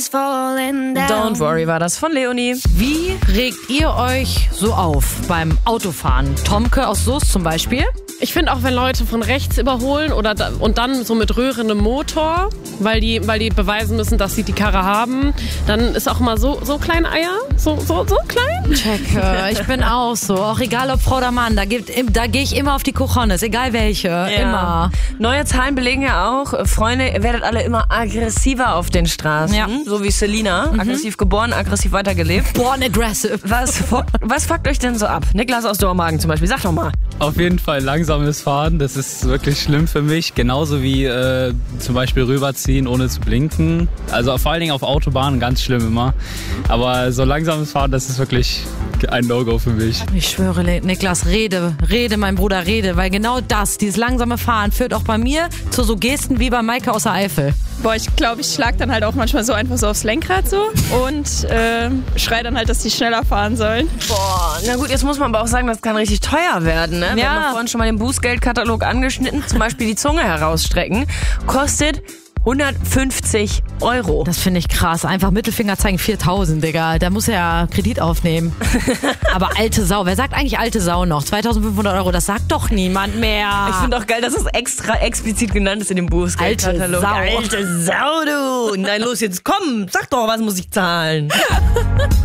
is falling down. Don't worry war das von Leonie. Wie regt ihr euch so auf beim Autofahren? Tomke aus Soest zum Beispiel? Ich finde auch, wenn Leute von rechts überholen und dann so mit rührendem Motor, weil die beweisen müssen, dass sie die Karre haben, dann ist auch mal so kleine Eier, so klein. Checke, ich bin auch so. Auch egal ob Frau oder Mann, da gehe ich immer auf die Cojones, egal welche, immer. Neue Zahlen belegen ja auch, Freunde, ihr werdet alle immer aggressiver auf den Straßen. Ja. So wie Selina, aggressiv geboren, aggressiv weitergelebt. Born aggressive. Was fuckt euch denn so ab? Niklas aus Dormagen zum Beispiel, sag doch mal. Auf jeden Fall langsames Fahren, das ist wirklich schlimm für mich. Genauso wie zum Beispiel rüberziehen, ohne zu blinken. Also vor allen Dingen auf Autobahnen ganz schlimm immer. Aber so langsames Fahren, das ist wirklich ein No-Go für mich. Ich schwöre, Niklas, rede, mein Bruder, rede. Weil genau dieses langsame Fahren führt auch bei mir zu so Gesten wie bei Maike aus der Eifel. Boah, ich glaube, ich schlag dann halt auch manchmal so einfach so aufs Lenkrad so und schrei dann halt, dass die schneller fahren sollen. Boah, na gut, jetzt muss man aber auch sagen, das kann richtig teuer werden, ne? Wir haben vorhin schon mal den Bußgeldkatalog angeschnitten, zum Beispiel die Zunge herausstrecken, kostet 150 €. Das finde ich krass. Einfach Mittelfinger zeigen 4.000, Digga. Da muss er ja Kredit aufnehmen. Aber alte Sau. Wer sagt eigentlich alte Sau noch? 2.500 €, das sagt doch niemand mehr. Ich finde auch geil, dass es extra explizit genannt ist in dem Bußgeldkatalog. Alte Sau. Alte Sau, du. Nein, los, jetzt komm. Sag doch, was muss ich zahlen?